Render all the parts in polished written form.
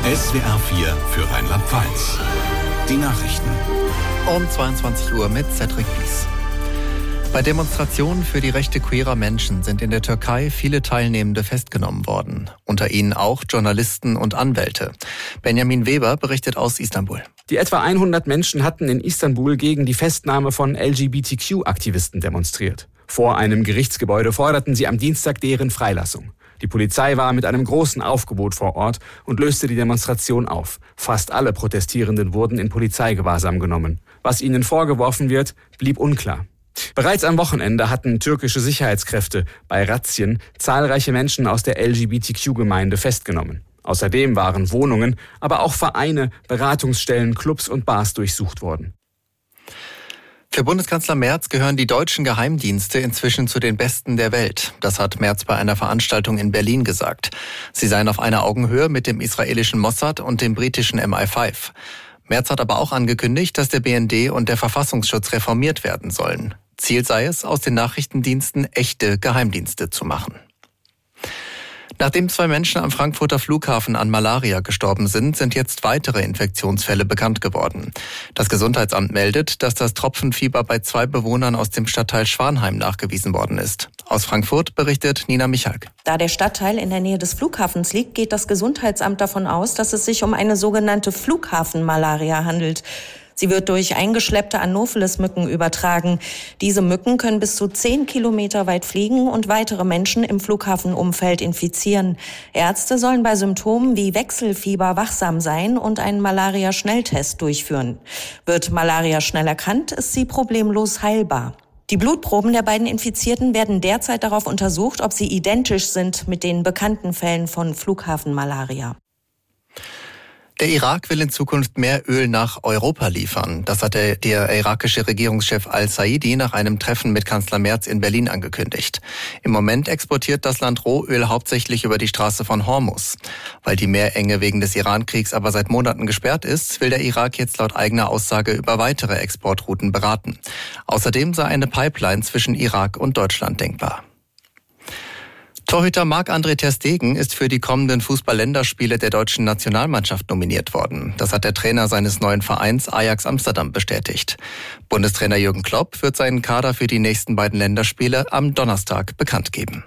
SWR 4 für Rheinland-Pfalz. Die Nachrichten. Um 22 Uhr mit Cedric Bies. Bei Demonstrationen für die Rechte queerer Menschen sind in der Türkei viele Teilnehmende festgenommen worden. Unter ihnen auch Journalisten und Anwälte. Benjamin Weber berichtet aus Istanbul. Die etwa 100 Menschen hatten in Istanbul gegen die Festnahme von LGBTQ-Aktivisten demonstriert. Vor einem Gerichtsgebäude forderten sie am Dienstag deren Freilassung. Die Polizei war mit einem großen Aufgebot vor Ort und löste die Demonstration auf. Fast alle Protestierenden wurden in Polizeigewahrsam genommen. Was ihnen vorgeworfen wird, blieb unklar. Bereits am Wochenende hatten türkische Sicherheitskräfte bei Razzien zahlreiche Menschen aus der LGBTQ-Gemeinde festgenommen. Außerdem waren Wohnungen, aber auch Vereine, Beratungsstellen, Clubs und Bars durchsucht worden. Für Bundeskanzler Merz gehören die deutschen Geheimdienste inzwischen zu den besten der Welt. Das hat Merz bei einer Veranstaltung in Berlin gesagt. Sie seien auf einer Augenhöhe mit dem israelischen Mossad und dem britischen MI5. Merz hat aber auch angekündigt, dass der BND und der Verfassungsschutz reformiert werden sollen. Ziel sei es, aus den Nachrichtendiensten echte Geheimdienste zu machen. Nachdem 2 Menschen am Frankfurter Flughafen an Malaria gestorben sind, sind jetzt weitere Infektionsfälle bekannt geworden. Das Gesundheitsamt meldet, dass das Tropfenfieber bei 2 Bewohnern aus dem Stadtteil Schwanheim nachgewiesen worden ist. Aus Frankfurt berichtet Nina Michalk. Da der Stadtteil in der Nähe des Flughafens liegt, geht das Gesundheitsamt davon aus, dass es sich um eine sogenannte Flughafenmalaria handelt. Sie wird durch eingeschleppte Anopheles-Mücken übertragen. Diese Mücken können bis zu 10 Kilometer weit fliegen und weitere Menschen im Flughafenumfeld infizieren. Ärzte sollen bei Symptomen wie Wechselfieber wachsam sein und einen Malaria-Schnelltest durchführen. Wird Malaria schnell erkannt, ist sie problemlos heilbar. Die Blutproben der beiden Infizierten werden derzeit darauf untersucht, ob sie identisch sind mit den bekannten Fällen von Flughafenmalaria. Der Irak will in Zukunft mehr Öl nach Europa liefern. Das hat der irakische Regierungschef al-Saidi nach einem Treffen mit Kanzler Merz in Berlin angekündigt. Im Moment exportiert das Land Rohöl hauptsächlich über die Straße von Hormuz. Weil die Meerenge wegen des Iran-Kriegs aber seit Monaten gesperrt ist, will der Irak jetzt laut eigener Aussage über weitere Exportrouten beraten. Außerdem sei eine Pipeline zwischen Irak und Deutschland denkbar. Torhüter Marc-André ter Stegen ist für die kommenden Fußball-Länderspiele der deutschen Nationalmannschaft nominiert worden. Das hat der Trainer seines neuen Vereins Ajax Amsterdam bestätigt. Bundestrainer Jürgen Klopp wird seinen Kader für die nächsten beiden Länderspiele am Donnerstag bekannt geben.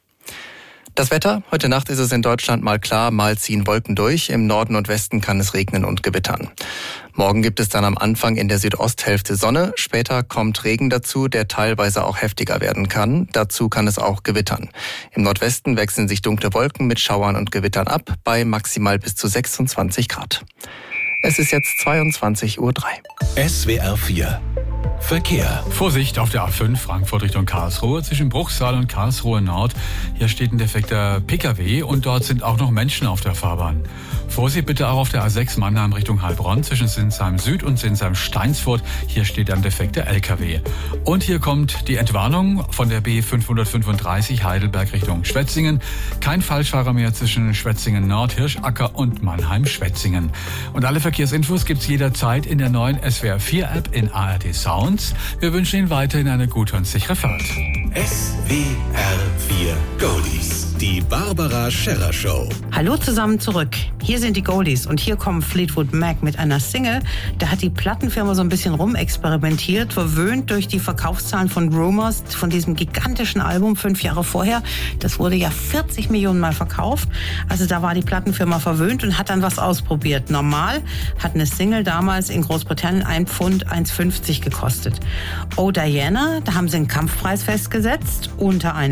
Das Wetter: Heute Nacht ist es in Deutschland mal klar, mal ziehen Wolken durch. Im Norden und Westen kann es regnen und gewittern. Morgen gibt es dann am Anfang in der Südosthälfte Sonne. Später kommt Regen dazu, der teilweise auch heftiger werden kann. Dazu kann es auch gewittern. Im Nordwesten wechseln sich dunkle Wolken mit Schauern und Gewittern ab, bei maximal bis zu 26 Grad. Es ist jetzt 22:03 Uhr. SWR 4 Verkehr. Vorsicht auf der A5 Frankfurt Richtung Karlsruhe zwischen Bruchsal und Karlsruhe Nord. Hier steht ein defekter Pkw und dort sind auch noch Menschen auf der Fahrbahn. Vorsicht bitte auch auf der A6 Mannheim Richtung Heilbronn zwischen Sinsheim Süd und Sinsheim Steinsfurt. Hier steht ein defekter LKW. Und hier kommt die Entwarnung von der B535 Heidelberg Richtung Schwetzingen. Kein Falschfahrer mehr zwischen Schwetzingen Nord, Hirschacker und Mannheim Schwetzingen. Und alle Verkehrsinfos gibt's jederzeit in der neuen SWR 4 App in ARD Sound. Wir wünschen Ihnen weiterhin eine gute und sichere Fahrt. SWR 4 Goldies. Die Barbara Scherrer Show. Hallo zusammen zurück. Hier sind die Goldies und hier kommt Fleetwood Mac mit einer Single. Da hat die Plattenfirma so ein bisschen rumexperimentiert, verwöhnt durch die Verkaufszahlen von Rumors, von diesem gigantischen Album 5 Jahre vorher. Das wurde ja 40 Millionen Mal verkauft. Also da war die Plattenfirma verwöhnt und hat dann was ausprobiert. Normal hat eine Single damals in Großbritannien 1 Pfund 1,50 gekostet. Oh Diana, da haben sie einen Kampfpreis festgesetzt unter einem